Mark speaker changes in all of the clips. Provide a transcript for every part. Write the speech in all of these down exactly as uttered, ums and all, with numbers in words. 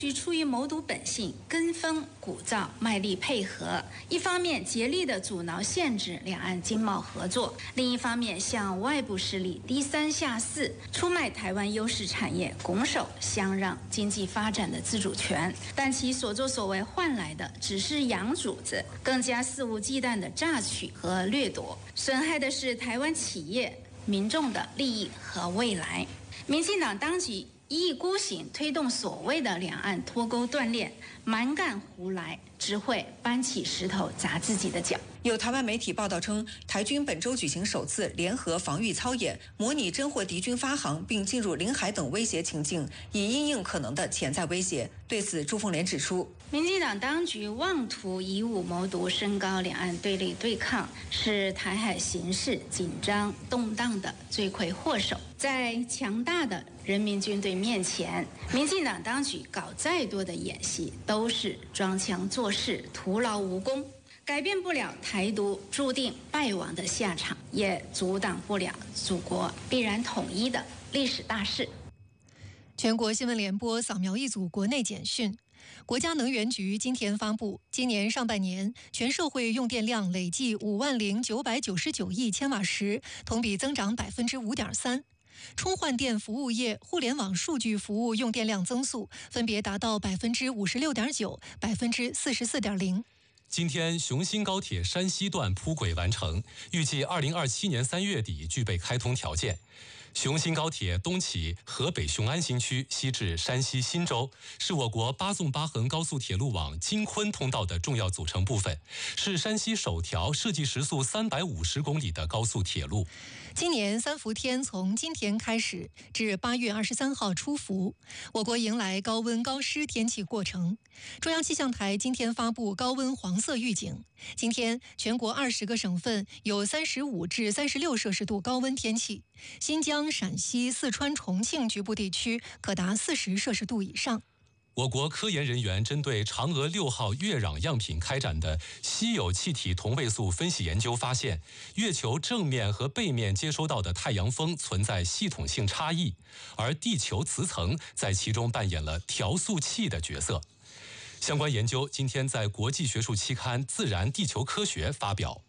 Speaker 1: 出于谋独本性，跟风鼓噪，卖力配合，一方面竭力地阻挠限制两岸经贸合作，另一方面向外部势力低三下四，出卖台湾优势产业，拱手相让经济发展的自主权。但其所作所为换来的只是洋主子，更加肆无忌惮的榨取和掠夺，损害的是台湾企业、民众的利益和未来。民进党当局一意孤行推动所谓的两岸脱钩断链，蛮干胡来，只会搬起石头砸自己的脚。
Speaker 2: 有台湾媒体报道称，台军本周举行首次联合防御操演，模拟侦获敌军发航并进入领海等威胁情境，以因应可能的潜在威胁。对此，朱凤莲指出，
Speaker 1: 民进党当局妄图以武谋独，升高两岸对立对抗，是台海形势紧张动荡的罪魁祸首。在强大的人民军队面前，民进党当局搞再多的演戏，都是装腔作势，徒劳无功，改变不了台独注定败亡的下场，也阻挡不了祖国必然统一的历史大势。
Speaker 3: 全国新闻联播扫描一组国内简讯。国家能源局今天发布，今年上半年全社会用电量累计五万零九百九十九亿千瓦时，同比增长百分之五点三。充换电服务业、互联网数据服务用电量增速分别达到百分之五十六点九、百分之四十四点零。
Speaker 4: 今天，雄新高铁山西段铺轨完成，预计二零二七年三月底具备开通条件。雄新高铁东起河北雄安新区，西至山西忻州，是我国八纵八横高速铁路网京昆通道的重要组成部分，是山西首条设计时速三百五十公里的高速铁路。
Speaker 3: 今年三伏天从今天开始至八月二十三号出伏，我国迎来高温高湿天气过程。中央气象台今天发布高温黄色预警，今天全国二十个省份有三十五至三十六摄氏度高温天气，新疆、陕西、四川、重庆局部地区可达四十摄氏度以上。
Speaker 4: 我国科研人员针对嫦娥六号月壤样品开展的稀有气体同位素分析研究发现，月球正面和背面接收到的太阳风存在系统性差异，而地球磁层在其中扮演了调速器的角色。相关研究今天在国际学术期刊《自然地球科学》发表。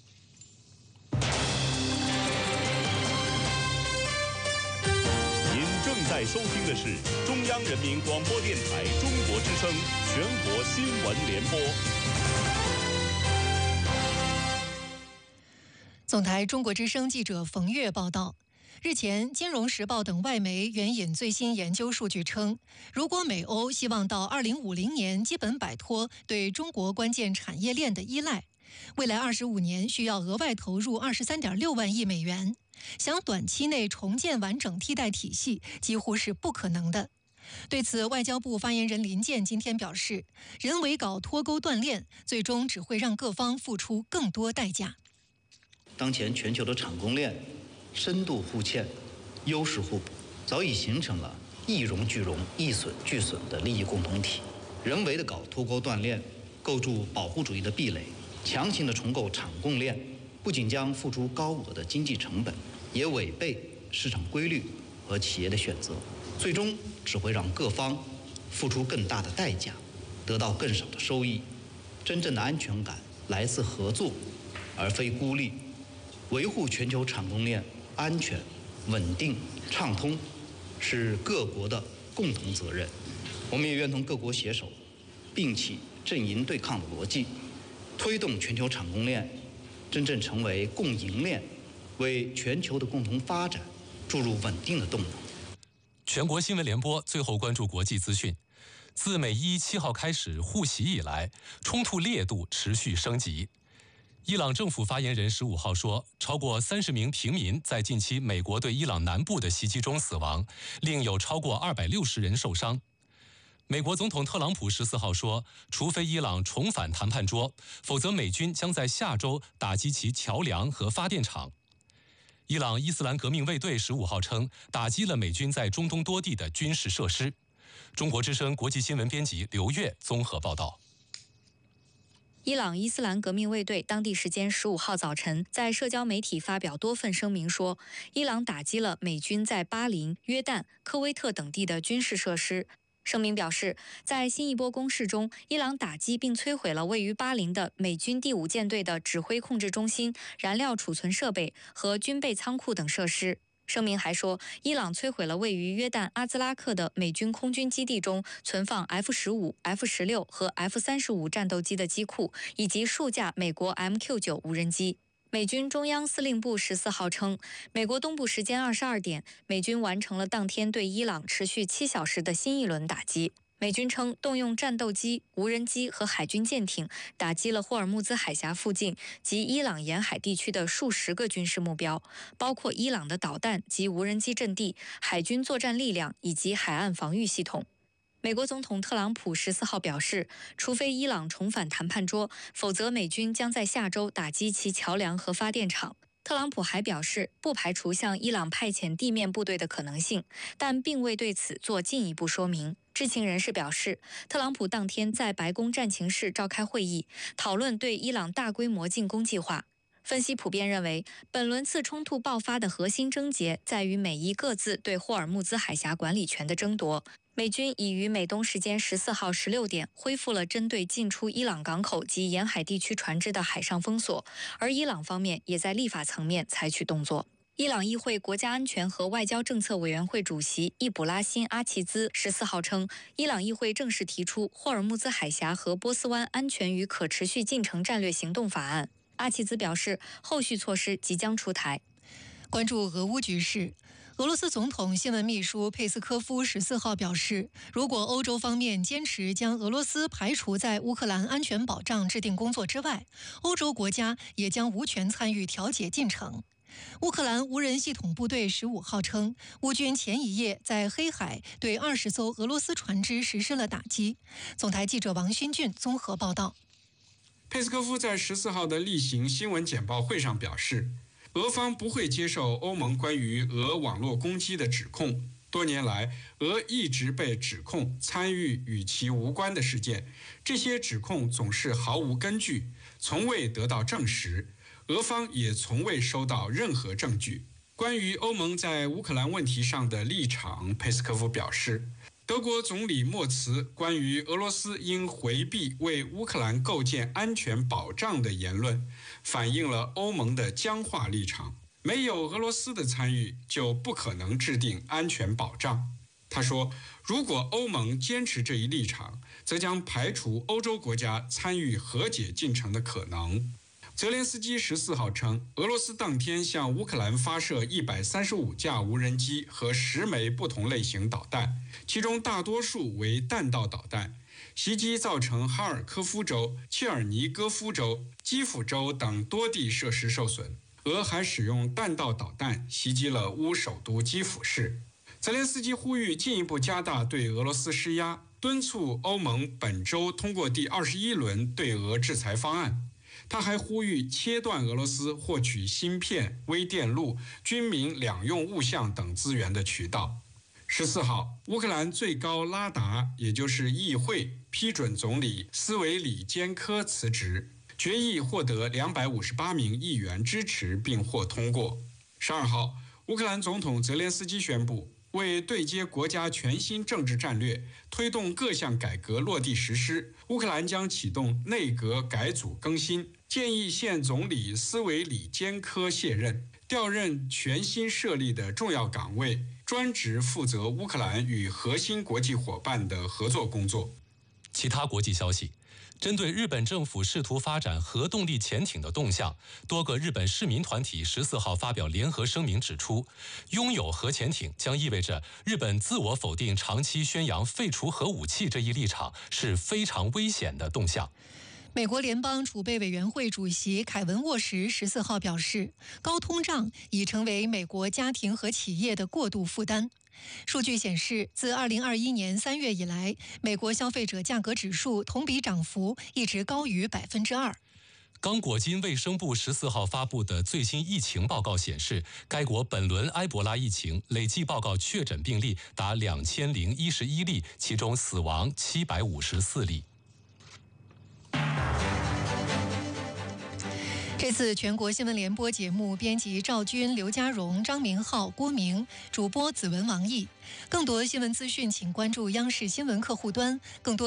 Speaker 5: 在收听的是中央人民广播电台中国之声全国新闻联播。
Speaker 3: 总台中国之声记者冯月报道，日前，《金融时报》等外媒援引最新研究数据称，如果美欧希望到二零五零年基本摆脱对中国关键产业链的依赖，未来二十五年需要额外投入二十三点六万亿美元。想短期内重建完整替代体系几乎是不可能的。对此，外交部发言人林健今天表示，人为搞脱钩断链，最终只会让各方付出更多代价。
Speaker 6: 当前全球的产供链深度互嵌、优势互补，早已形成了一荣俱荣、一损俱损的利益共同体。人为的搞脱钩断链，构筑保护主义的壁垒，强行的重构产供链，不仅将付出高额的经济成本，也违背市场规律和企业的选择，最终只会让各方付出更大的代价，得到更少的收益。真正的安全感来自合作，而非孤立。维护全球产供链安全、稳定、畅通，是各国的共同责任。我们也愿同各国携手，摒弃阵营对抗的逻辑，推动全球产供链真正成为供应链，为全球的共同发展注入稳定的动能。
Speaker 4: 全国新闻联播最后关注国际资讯。自美伊七号开始互袭以来，冲突烈度持续升级。伊朗政府发言人十五号说，超过三十名平民在近期美国对伊朗南部的袭击中死亡，另有超过二百六十人受伤。美国总统特朗普十四号说，除非伊朗重返谈判桌，否则美军将在下周打击其桥梁和发电厂。伊朗伊斯兰革命卫队十五号称，打击了美军在中东多地的军事设施。中国之声国际新闻编辑刘月综合报道。
Speaker 7: 伊朗伊斯兰革命卫队当地时间十五号早晨在社交媒体发表多份声明说，伊朗打击了美军在巴林、约旦、科威特等地的军事设施， 声明表示，在新一波攻势中，伊朗打击并摧毁了位于巴林的美军第五舰队的指挥控制中心、燃料储存设备和军备仓库等设施。声明还说，伊朗摧毁了位于约旦阿兹拉克的美军空军基地中存放 F 十五、F 十六 和 F 三十五战斗机的机库，以及数架美国 M Q 九 无人机。美军中央司令部十四号称，美国东部时间二十二点，美军完成了当天对伊朗持续七小时的新一轮打击。美军称，动用战斗机、无人机和海军舰艇打击了霍尔木兹海峡附近及伊朗沿海地区的数十个军事目标，包括伊朗的导弹及无人机阵地、海军作战力量以及海岸防御系统。美国总统特朗普十四号表示，除非伊朗重返谈判桌，否则美军将在下周打击其桥梁和发电厂。特朗普还表示，不排除向伊朗派遣地面部队的可能性，但并未对此做进一步说明。知情人士表示，特朗普当天在白宫战情室召开会议，讨论对伊朗大规模进攻计划。分析普遍认为，本轮次冲突爆发的核心症结在于美伊各自对霍尔木兹海峡管理权的争夺。美军已于美东时间十四号十六点恢复了针对进出伊朗港口及沿海地区船只的海上封锁，而伊朗方面也在立法层面采取动作。伊朗议会国家安全和外交政策委员会主席易卜拉欣·阿齐兹十四号称，伊朗议会正式提出霍尔木兹海峡和波斯湾安全与可持续进程战略行动法案。阿齐兹表示，后续措施即将出台。
Speaker 3: 关注俄乌局势，俄罗斯总统新闻秘书佩斯科夫十四号表示，如果欧洲方面坚持将俄罗斯排除在乌克兰安全保障制定工作之外，欧洲国家也将无权参与调解进程。乌克兰无人系统部队十五号称，乌军前一夜在黑海对二十艘俄罗斯船只实施了打击。总台记者王勋俊综合报道。
Speaker 8: 佩斯科夫在十四号的例行新闻简报会上表示，俄方不会接受欧盟关于俄网络攻击的指控。多年来，俄一直被指控参与与其无关的事件，这些指控总是毫无根据，从未得到证实。俄方也从未收到任何证据。关于欧盟在乌克兰问题上的立场，佩斯科夫表示，德国总理默茨关于俄罗斯应回避为乌克兰构建安全保障的言论，反映了欧盟的僵化立场。没有俄罗斯的参与，就不可能制定安全保障。他说，如果欧盟坚持这一立场，则将排除欧洲国家参与和解进程的可能。泽连斯基十四号称，俄罗斯当天向乌克兰发射一百三十五架无人机和十枚不同类型导弹，其中大多数为弹道导弹。袭击造成哈尔科夫州、切尔尼戈夫州、基辅州等多地设施受损。俄还使用弹道导弹袭击了乌首都基辅市。泽连斯基呼吁进一步加大对俄罗斯施压，敦促欧盟本周通过第二十一轮对俄制裁方案。他还呼吁切断俄罗斯获取芯片、微电路、军民两用物项等资源的渠道。十四号，乌克兰最高拉达，也就是议会，批准总理斯维里坚科辞职，决议获得两百五十八名议员支持并获通过。十二号，乌克兰总统泽连斯基宣布，为对接国家全新政治战略，推动各项改革落地实施，乌克兰将启动内阁改组更新，建议现总理斯维里坚科卸任，调任全新设立的重要岗位，专职负责乌克兰与核心国际伙伴的合作工作。
Speaker 4: 其他国际消息，针对日本政府试图发展核动力潜艇的动向，多个日本市民团体十四号发表联合声明指出，拥有核潜艇将意味着日本自我否定长期宣扬废除核武器这一立场是非常危险的动向。
Speaker 3: 美国联邦储备委员会主席凯文·沃什十四号表示，高通胀已成为美国家庭和企业的过度负担。数据显示，自二零二一年三月以来，美国消费者价格指数同比涨幅一直高于百分之二。
Speaker 4: 刚果金卫生部十四号发布的最新疫情报告显示，该国本轮埃博拉疫情累计报告确诊病例达两千零一十一例，其中死亡七百五十四例。
Speaker 3: 这这次全国新闻联播节目编辑赵军、刘家荣、张明浩、郭明，主播子文、王毅。更多新闻资讯，请关注央视新闻客户端。更多